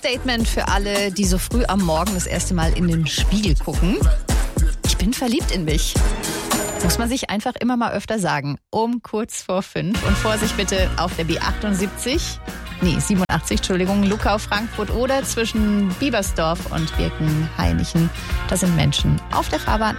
Statement für alle, die so früh am Morgen das erste Mal in den Spiegel gucken. Ich bin verliebt in mich. Muss man sich einfach immer mal öfter sagen. Um kurz vor 5. Und Vorsicht bitte auf der B87. 87, Entschuldigung, Luckau, Frankfurt oder zwischen Biebersdorf und Birkenhainichen. Da sind Menschen auf der Fahrbahn.